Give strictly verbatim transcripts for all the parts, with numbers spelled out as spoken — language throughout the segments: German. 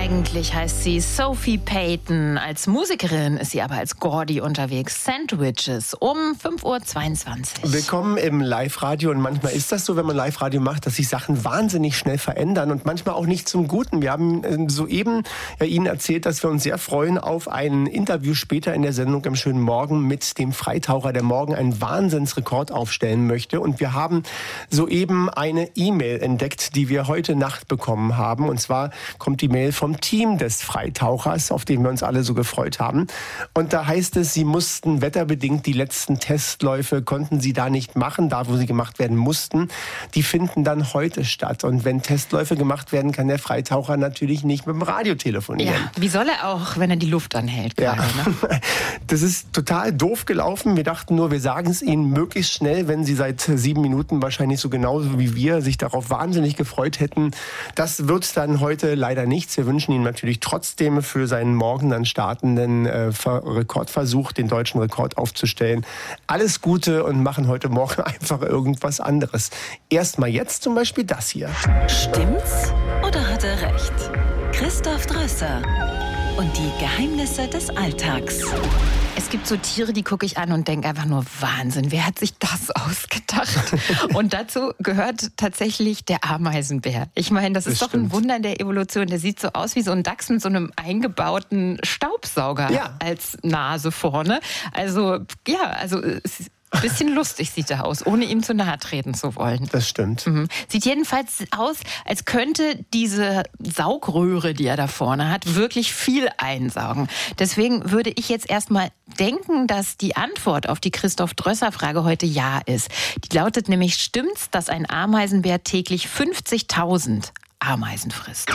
Eigentlich heißt sie Sophie Payton. Als Musikerin ist sie aber als Gordy unterwegs. Sandwiches um fünf Uhr zweiundzwanzig. Willkommen im Live-Radio. Und manchmal ist das so, wenn man Live-Radio macht, dass sich Sachen wahnsinnig schnell verändern und manchmal auch nicht zum Guten. Wir haben soeben ja, Ihnen erzählt, dass wir uns sehr freuen auf ein Interview später in der Sendung im schönen Morgen mit dem Freitaucher, der morgen einen Wahnsinnsrekord aufstellen möchte. Und wir haben soeben eine E-Mail entdeckt, die wir heute Nacht bekommen haben. Und zwar kommt die Mail vom Team des Freitauchers, auf den wir uns alle so gefreut haben. Und da heißt es, sie mussten wetterbedingt die letzten Testläufe, konnten sie da nicht machen, da wo sie gemacht werden mussten. Die finden dann heute statt. Und wenn Testläufe gemacht werden, kann der Freitaucher natürlich nicht mit dem Radio telefonieren. Ja, wie soll er auch, wenn er die Luft anhält gerade, ja. Ne? Das ist total doof gelaufen. Wir dachten nur, wir sagen es Ihnen möglichst schnell, wenn Sie seit sieben Minuten wahrscheinlich so genauso wie wir sich darauf wahnsinnig gefreut hätten. Das wird dann heute leider nichts. Wir wünschen Ihnen natürlich trotzdem für seinen morgen dann startenden äh, Rekordversuch, den deutschen Rekord aufzustellen, alles Gute und machen heute Morgen einfach irgendwas anderes. Erstmal jetzt zum Beispiel das hier. Stimmt's oder hat er recht? Christoph Drösser und die Geheimnisse des Alltags. Es gibt so Tiere, die gucke ich an und denke einfach nur, Wahnsinn, wer hat sich das ausgedacht? Und dazu gehört tatsächlich der Ameisenbär. Ich meine, das, das ist doch stimmt. Ein Wunder der Evolution. Der sieht so aus wie so ein Dachs mit so einem eingebauten Staubsauger ja. als Nase vorne. Also ja, also es ist ein bisschen lustig sieht er aus, ohne ihm zu nahe treten zu wollen. Das stimmt. Mhm. Sieht jedenfalls aus, als könnte diese Saugröhre, die er da vorne hat, wirklich viel einsaugen. Deswegen würde ich jetzt erstmal denken, dass die Antwort auf die Christoph-Drösser-Frage heute ja ist. Die lautet nämlich, stimmt's, dass ein Ameisenbär täglich fünfzigtausend Ameisen frisst?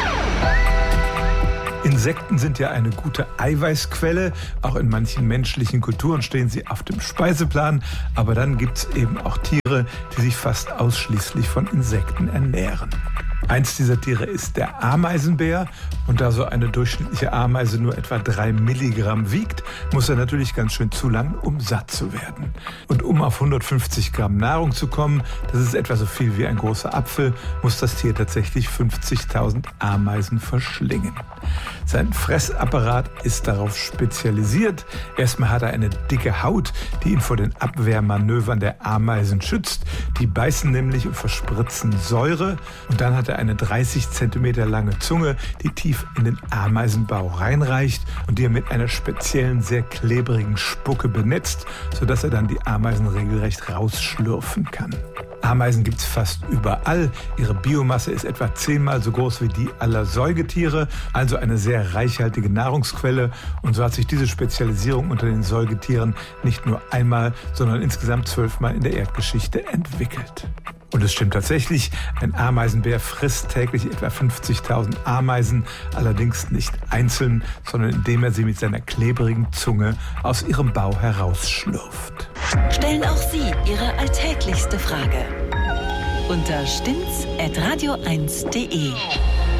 Insekten sind ja eine gute Eiweißquelle. Auch in manchen menschlichen Kulturen stehen sie auf dem Speiseplan. Aber dann gibt es eben auch Tiere, die sich fast ausschließlich von Insekten ernähren. Eins dieser Tiere ist der Ameisenbär. Und da so eine durchschnittliche Ameise nur etwa drei Milligramm wiegt, muss er natürlich ganz schön zulangen, um satt zu werden. Und um auf hundertfünfzig Gramm Nahrung zu kommen, das ist etwa so viel wie ein großer Apfel, muss das Tier tatsächlich fünfzigtausend Ameisen verschlingen. Sein Fressapparat ist darauf spezialisiert. Erstmal hat er eine dicke Haut, die ihn vor den Abwehrmanövern der Ameisen schützt. Die beißen nämlich und verspritzen Säure. Und dann hat er eine dreißig Zentimeter lange Zunge, die tief in den Ameisenbau reinreicht und die er mit einer speziellen, sehr klebrigen Spucke benetzt, sodass er dann die Ameisen regelrecht rausschlürfen kann. Ameisen gibt es fast überall. Ihre Biomasse ist etwa zehnmal so groß wie die aller Säugetiere, also eine sehr reichhaltige Nahrungsquelle. Und so hat sich diese Spezialisierung unter den Säugetieren nicht nur einmal, sondern insgesamt zwölfmal in der Erdgeschichte entwickelt. Und es stimmt tatsächlich, ein Ameisenbär frisst täglich etwa fünfzigtausend Ameisen, allerdings nicht einzeln, sondern indem er sie mit seiner klebrigen Zunge aus ihrem Bau herausschlürft. Stellen auch Sie Ihre alltäglichste Frage unter stimmt's at radio eins punkt de.